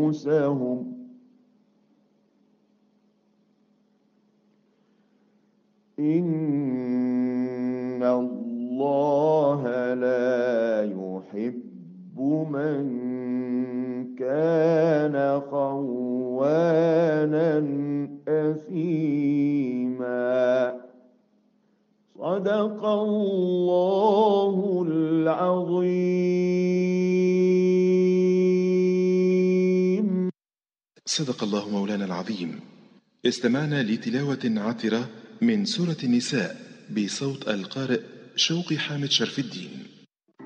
أنفسهم إن الله لا يحب من كان خوانا أثيما. صدق الله العظيم. صدق الله مولانا العظيم. استمعنا لتلاوة عطرة من سورة النساء بصوت القارئ شوقي حامد شرف الدين.